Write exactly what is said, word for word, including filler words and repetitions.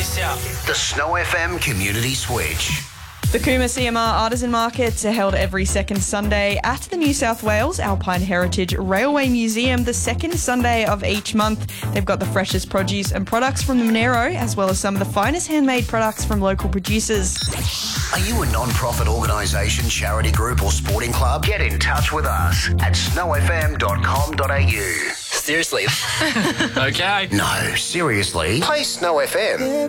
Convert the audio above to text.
this out. The Snow F M Community Switch. The Cooma C M R Artisan Markets are held every second Sunday at the New South Wales Alpine Heritage Railway Museum, the second Sunday of each month. They've got the freshest produce and products from the Monero, as well as some of the finest handmade products from local producers. Are you a non-profit organisation, charity group or sporting club? Get in touch with us at snow f m dot com dot a u. Seriously. Okay. No, seriously. Play Snow F M.